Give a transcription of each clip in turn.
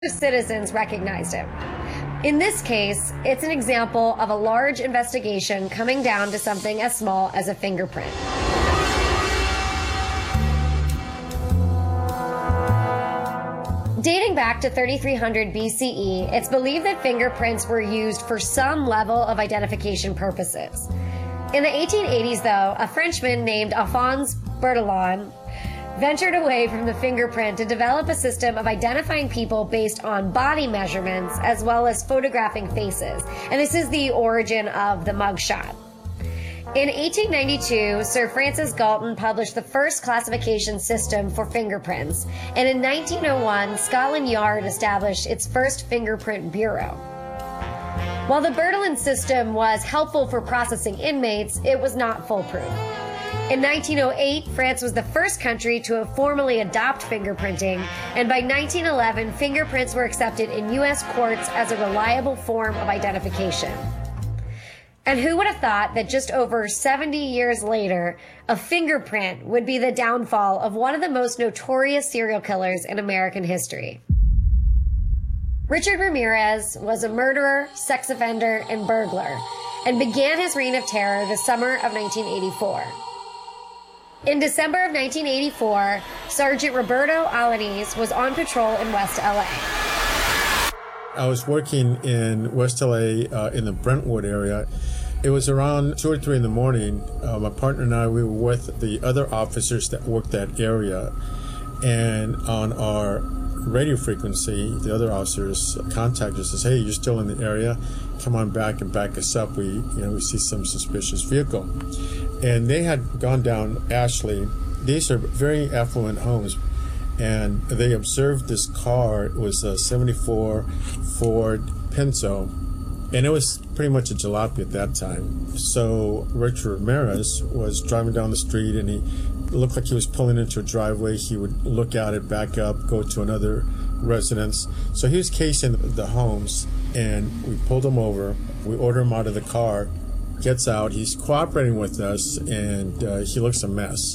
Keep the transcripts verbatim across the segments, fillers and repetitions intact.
citizens recognized him. In this case, it's an example of a large investigation coming down to something as small as a fingerprint. Dating back to thirty-three hundred B C E, it's believed that fingerprints were used for some level of identification purposes. In the eighteen eighties, though, a Frenchman named Alphonse Bertillon ventured away from the fingerprint to develop a system of identifying people based on body measurements as well as photographing faces. And this is the origin of the mugshot. In eighteen ninety-two, Sir Francis Galton published the first classification system for fingerprints, and in nineteen oh one, Scotland Yard established its first fingerprint bureau. While the Bertillon system was helpful for processing inmates, it was not foolproof. In nineteen oh eight, France was the first country to have formally adopt fingerprinting, and by nineteen eleven, fingerprints were accepted in U S courts as a reliable form of identification. And who would have thought that just over seventy years later, a fingerprint would be the downfall of one of the most notorious serial killers in American history? Richard Ramirez was a murderer, sex offender, and burglar, and began his reign of terror the summer of nineteen eighty-four. In December of nineteen eighty-four, Sergeant Roberto Alanis was on patrol in West L A. I was working in West L A uh, in the Brentwood area. It was around two or three in the morning. Uh, my partner and I, we were with the other officers that worked that area. And on our radio frequency, the other officers contacted us and said, hey, you're still in the area. Come on back and back us up. We, you know, we see some suspicious vehicle. And they had gone down Ashley. These are very affluent homes. And they observed this car. It was a seventy-four Ford Pinto, and it was pretty much a jalopy at that time. So Richard Ramirez was driving down the street, and he looked like he was pulling into a driveway. He would look at it, back up, go to another residence. So he was casing the homes, and we pulled him over. We ordered him out of the car. Gets out. He's cooperating with us, and uh, he looks a mess.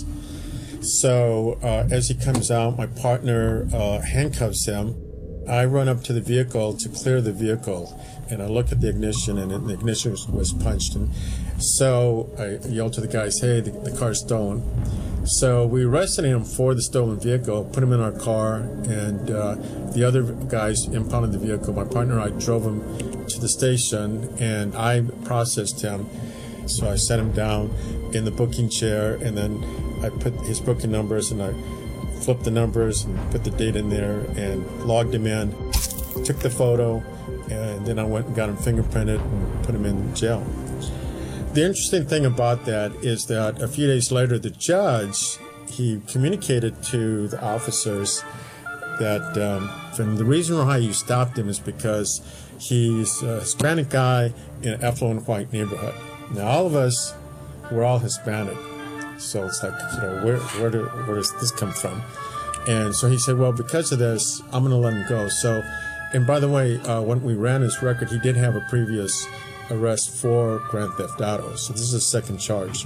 So uh, as he comes out, my partner uh, handcuffs him. I run up to the vehicle to clear the vehicle, and I look at the ignition, and the ignition was, was punched. And so I yelled to the guys, hey, the, the car's stolen. So we arrested him for the stolen vehicle, put him in our car, and uh, the other guys impounded the vehicle. My partner and I drove him to the station, and I processed him. So I set him down in the booking chair, and then I put his booking numbers, and I flipped the numbers and put the date in there and logged him in, took the photo, and then I went and got him fingerprinted and put him in jail. The interesting thing about that is that a few days later, the judge, he communicated to the officers that um, from the reason why you stopped him is because he's a Hispanic guy in an affluent white neighborhood. Now, all of us, we're all Hispanic. So it's like, you know, where where, do, where does this come from? And so he said, well, because of this, I'm going to let him go. So, and by the way, uh, when we ran his record, he did have a previous arrest for Grand Theft Auto. So this is a second charge.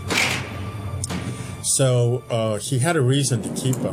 So uh, he had a reason to keep him.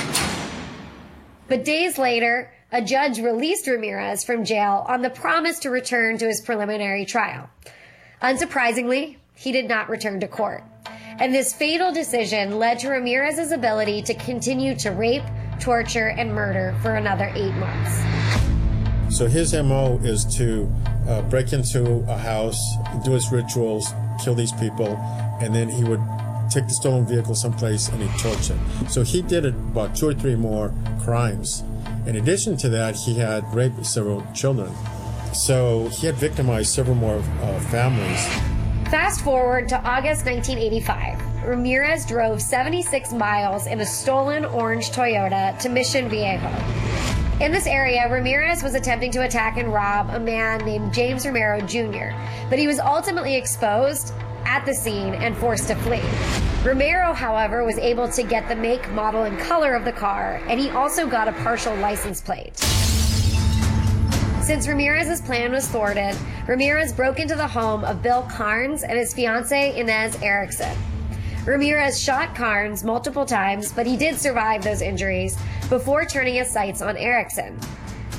But days later, a judge released Ramirez from jail on the promise to return to his preliminary trial. Unsurprisingly, he did not return to court. And this fatal decision led to Ramirez's ability to continue to rape, torture, and murder for another eight months. So his M O is to uh, break into a house, do his rituals, kill these people, and then he would take the stolen vehicle someplace and he'd torture. So he did it about two or three more crimes. In addition to that, he had raped several children. So he had victimized several more uh, families. Fast forward to August nineteen eighty-five. Ramirez drove seventy-six miles in a stolen orange Toyota to Mission Viejo. In this area, Ramirez was attempting to attack and rob a man named James Romero Junior, but he was ultimately exposed at the scene and forced to flee. Romero, however, was able to get the make, model, and color of the car, and he also got a partial license plate. Since Ramirez's plan was thwarted, Ramirez broke into the home of Bill Carnes and his fiancée Inez Erickson. Ramirez shot Carnes multiple times, but he did survive those injuries before turning his sights on Erickson.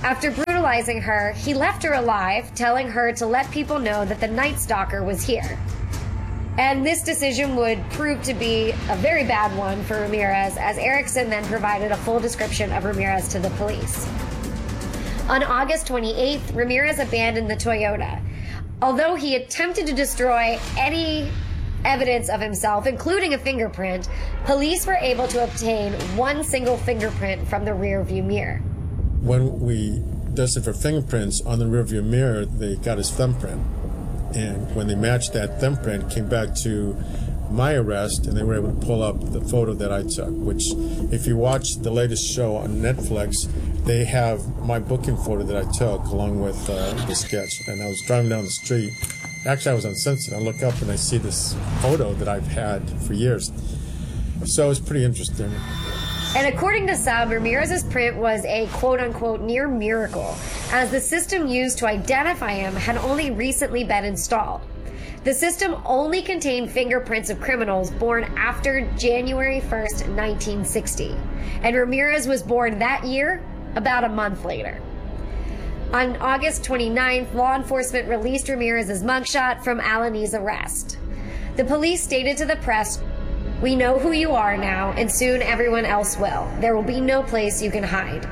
After brutalizing her, he left her alive, telling her to let people know that the Night Stalker was here. And this decision would prove to be a very bad one for Ramirez, as Erickson then provided a full description of Ramirez to the police. On August twenty-eighth, Ramirez abandoned the Toyota. Although he attempted to destroy any evidence of himself, including a fingerprint, police were able to obtain one single fingerprint from the rearview mirror. When we dusted for fingerprints on the rearview mirror, they got his thumbprint. And when they matched that thumbprint, came back to my arrest, and they were able to pull up the photo that I took, which, if you watch the latest show on Netflix, they have my booking photo that I took along with uh, the sketch. And I was driving down the street. Actually, I was on Sunset. I look up and I see this photo that I've had for years. So it's pretty interesting. And according to some, Ramirez's print was a quote-unquote near miracle, as the system used to identify him had only recently been installed. The system only contained fingerprints of criminals born after January first, nineteen sixty, and Ramirez was born that year, about a month later. On August twenty-ninth, law enforcement released Ramirez's mugshot from Alani's arrest. The police stated to the press, "We know who you are now, and soon everyone else will. There will be no place you can hide."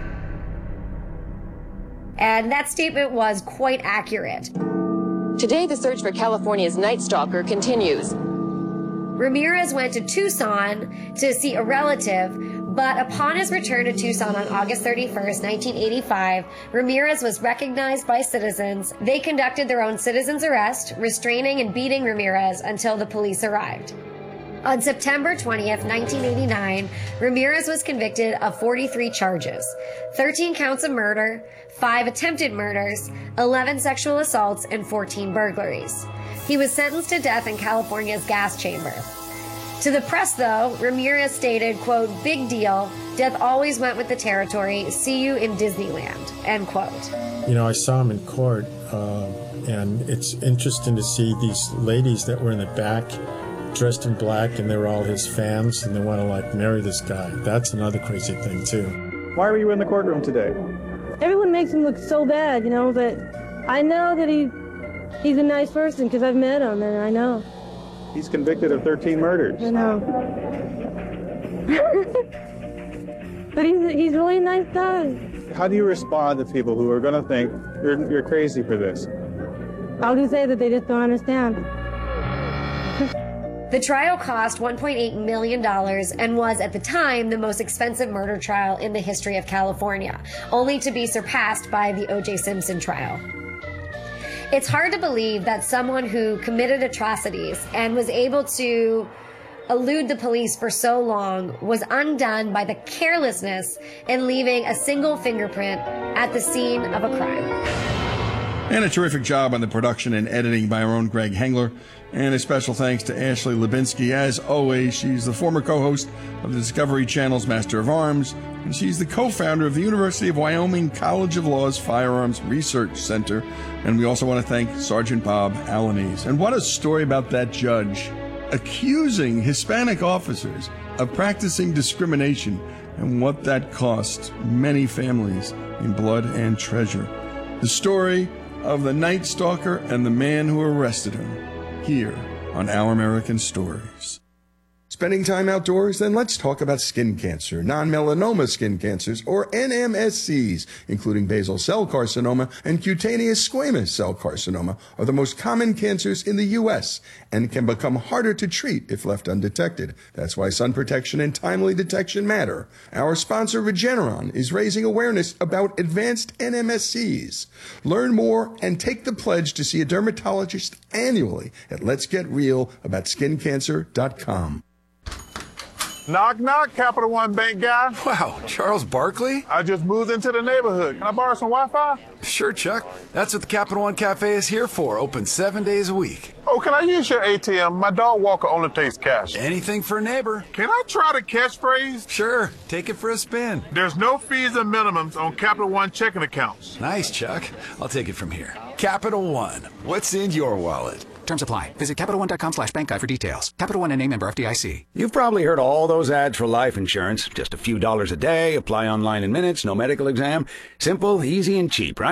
And that statement was quite accurate. Today, the search for California's Night Stalker continues. Ramirez went to Tucson to see a relative, but upon his return to Tucson on August thirty-first, nineteen eighty-five, Ramirez was recognized by citizens. They conducted their own citizen's arrest, restraining and beating Ramirez until the police arrived. On September twentieth, nineteen eighty-nine, Ramirez was convicted of forty-three charges, thirteen counts of murder, five attempted murders, eleven sexual assaults, and fourteen burglaries. He was sentenced to death in California's gas chamber. To the press, though, Ramirez stated, quote, "Big deal. Death always went with the territory. See you in Disneyland," end quote. You know, I saw him in court, uh, and it's interesting to see these ladies that were in the back dressed in black, and they were all his fans, and they want to, like, marry this guy. That's another crazy thing, too. Why were you in the courtroom today? Everyone makes him look so bad, you know, but I know that he he's a nice person because I've met him, and I know. He's convicted of thirteen murders. I know. But he's, he's really a nice guy. How do you respond to people who are going to think you're, you're crazy for this? I'll just say that they just don't understand. The trial cost one point eight million dollars and was, at the time, the most expensive murder trial in the history of California, only to be surpassed by the O J Simpson trial. It's hard to believe that someone who committed atrocities and was able to elude the police for so long was undone by the carelessness in leaving a single fingerprint at the scene of a crime. And a terrific job on the production and editing by our own Greg Hengler. And a special thanks to Ashley Lubinsky. As always, she's the former co-host of the Discovery Channel's Master of Arms, and she's the co-founder of the University of Wyoming College of Law's Firearms Research Center. And we also want to thank Sergeant Bob Alaniz. And what a story about that judge accusing Hispanic officers of practicing discrimination, and what that cost many families in blood and treasure. The story of the Night Stalker and the man who arrested him, here on Our American Stories. Spending time outdoors? Then let's talk about skin cancer. Non-melanoma skin cancers, or N M S Cs, including basal cell carcinoma and cutaneous squamous cell carcinoma, are the most common cancers in the U S and can become harder to treat if left undetected. That's why sun protection and timely detection matter. Our sponsor, Regeneron, is raising awareness about advanced N M S Cs. Learn more and take the pledge to see a dermatologist annually at lets get real about skin cancer dot com. Knock, knock, Capital One Bank guy. Wow, Charles Barkley? I just moved into the neighborhood. Can I borrow some Wi-Fi? Sure, Chuck. That's what the Capital One Cafe is here for. Open seven days a week. Oh, can I use your A T M? My dog walker only takes cash. Anything for a neighbor. Can I try the catchphrase? Sure. Take it for a spin. There's no fees and minimums on Capital One checking accounts. Nice, Chuck. I'll take it from here. Capital One. What's in your wallet? Terms apply. Visit CapitalOne.com slash bank guide for details. Capital One N A, member F D I C. You've probably heard all those ads for life insurance. Just a few dollars a day, apply online in minutes, no medical exam. Simple, easy, and cheap, right?